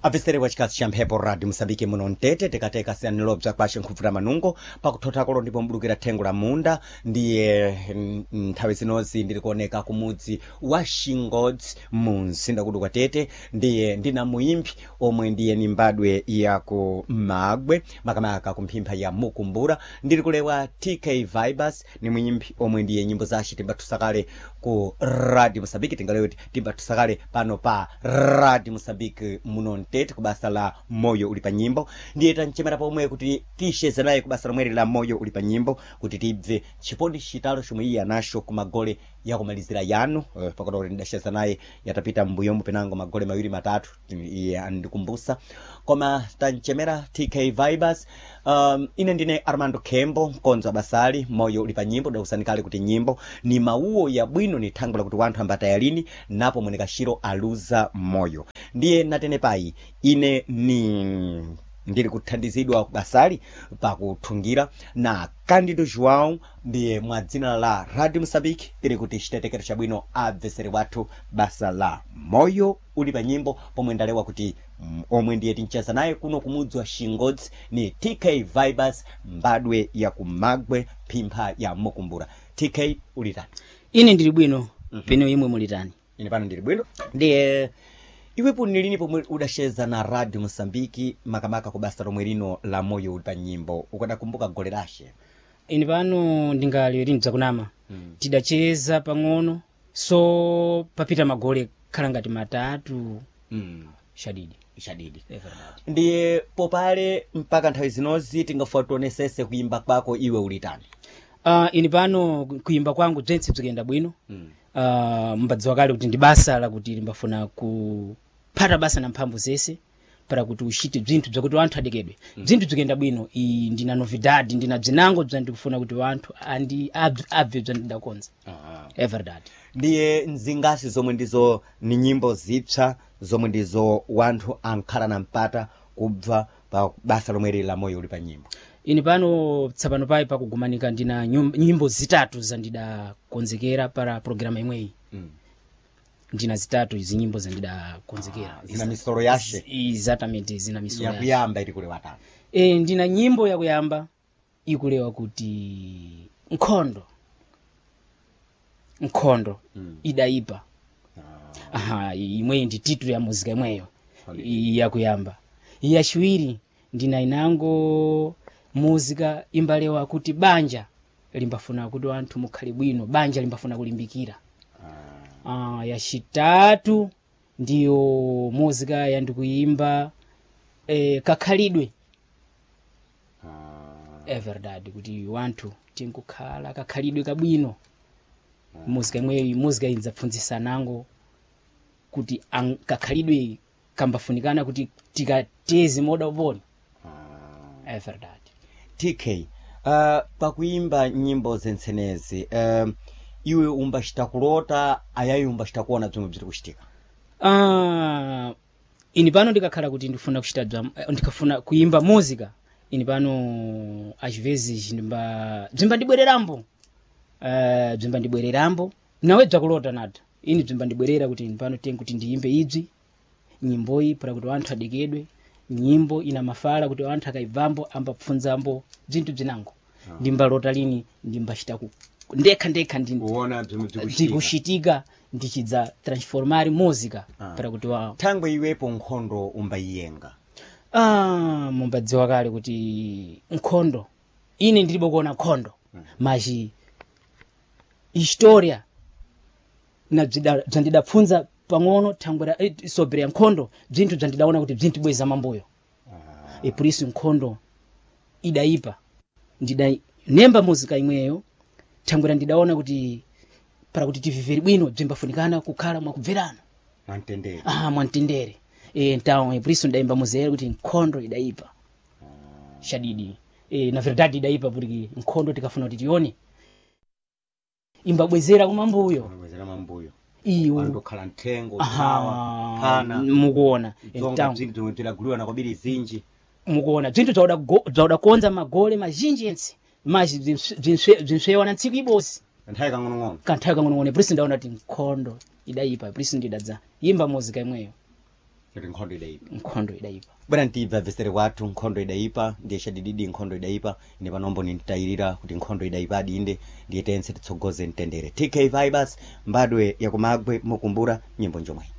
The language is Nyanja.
Abesere wachikasi cha mphepo radio Msambiki muno ntete tekateka siyanilo bza kwashe nkhuvuta manungo pakuthotha ndipo mbulukira thengo la munda ndiye nthawi zinozi ndiri kuoneka kumudzi wa Shingodzi mu mzinda kudu kwa Tete ndiye ndina muimbi omwe ndiye ni mbadwe ya ku Magwe makamaka kumphimpa ya Mukumbura ndiri kulewa TK Vibers ni muimbi omwe ndiye nyimbo zashi timbatusakale ku radio Msambiki tingalewe timbatusakale pano pa radio Msambiki muno Tete kubasa la moyo ulipa nyimbo ndiye tanchemera pomwe kuti tisheze naye kubasa lomwe la moyo ulipa nyimbo kuti tibve chipodi chitalo chomwe iye anasho kumagole ya kumalizira yanu pakuti kuti ndasheza naye yatapita mbuyombo penango magole mawiri matatu iye andikumbusa koma tanchemera TK Vibers. Ine ndine Armando Kembo mkonzo basali moyo ulipa nyimbo dausanikale kuti nyimbo ni mauo ya bwino ni thangula kuti wanthu ambata yalini napo mwenekashiro aluza moyo ndiye natene pai ine ni ndiri kuthandizidwa basali pakuthungira na Candido João ndiye mwadzina la Radio Msambiki tiri kuti chitetekero cha bwino abvesere wathu basa la moyo ulipa nyimbo pomwe ndalewa kuti omwe ndiye tincheza naye kuno kumudzi wa Shingodzi ni TK Vibers mbadwe ya kumagwe phimpha ya Mukumbura. TK ulitani? Ine ndiri bwino peno imwe mulitani? Ine pano ndiri bwino ndiye iwepo nilini pomwe udasheza na Radio Msambiki makamaka kubasa lomwe lino la moyo ulipa nyimbo ukadakumbuka gole lashe? Ine pano ndingali rinza kunama tidacheza pang'ono so papita magole khala ngati matatu shadidi ndiye popale mpaka nthawi zinozi tingafuatonesese kuimba kwako iwe ulitani? Ine pano kuimba kwangu dzense bzikenda bwino. Mbadziwa kale kuti ndibasa la kuti limbafuna kupata basa na mphamvu zese para kuti ushite bzinthu bzakuti wanthu adekedwe bzinthu bzikenda bwino. Ndina novidade ndina bzinango bzandikufuna kuti wanthu abve bzandidakonza. Verdade. Ndiye nzingasi zomwe ndizo ni nyimbo zipsa zomwe ndizo wanthu ankhala na mpata kubva pa basa lomwe la moyo ulipa nyimbo? Ine pano tsapano pai pakugumanika ndina nyimbo zitatu zandidakonzekera para programa imweyi. Ndina zitatu izi nyimbo zandidakonzekera. Zina misoro yashe? Exatamente zina misoro yashe. Yakuyamba iri kulewa tano? Ndina nyimbo yakuyamba ikulewa kuti nkhondo idaipa. Imweyi ndi title ya muzika imweyo yakuyamba. Yachiwiri ndina inango muzika imbalewa kuti banja limbafuna kuti wanthu mukhale bwino, banja limbafuna kulimbikira. Yachitatu ndiyo muzika yandikuimba kakhalidwe. Verdade kuti wanthu tinkukhala kakhalidwe kabwino. Muzika imweyi muzika inzapfunzisa nango kuti kakhalidwe kambafunikana kuti tikatezi moda uponi. Verdade. TK pakuimba nyimbo zentsenezi iwe umbashita kulota ayayi umbashita kuona bzomwe bziri kuchitika? Ini pano ndikakhala kuti ndifuna kuchita ndikafuna kuimba muzika ini pano achivezi bzimba ndibwererambo nawe bzakulota nata ini bzimba ndibwerera kuti ini pano tengi kuti ndiimbe ibzi nyimboyi para kuti wanthu adekedwe. Nyimbo ina mafala kuti wanthu akaibvambo ambapfunzambo bzinthu bzinango. Ndimbalota lini ndimbachita ndekha kuona ndikushitika ndichidza transformari muzika para kuti thangwe iwepo nkhondo umbayiyenga? Mumbadziwa kale kuti nkhondo ine ndilibe kuona nkhondo maji historia na bzandidapfunza pang'ono thangwera sobera nkhondo bzinthu bzandidaona kuti bzintibweza mambuyo. Por isso nkhondo idaipa ndidanemba muzika imweyo thangwera ndidaona kuti para kuti tivivere bwino bzimbafunikana kukhala mwakubverana mwantendere. Mwantendere. Então por isso ndaimba muzika kuti nkhondo idaipa shadidi. Na verdade idaipa porque nkhondo tikafuna kuti tione imbabwezera kumambuyo. Iyo ndokhala nthengo sawa kana mukuona zinthu tilaguliwa na kwabiri zinji mukuona zinthu zauda konza magole mazhinji ensi maji bzinswewana ntsiku ibosi kanthawi kang'onong'ono. Por isso ndaona kuti nkhondo idaipa. Por isso ndidadza imba muzika imweyo. kuti nkhondo idaipa. nkhondo idaipa. Bwana ntimva vesere wathu nkhondo idaipa ndiye chadididi nkhondo idaipa ine panombo nintayirira kuti nkhondo idaipa adinde ndiye tense titsogoze mtendere. TK Vibers mbadwe yakumagwe mukumbura nyimbo njomwe.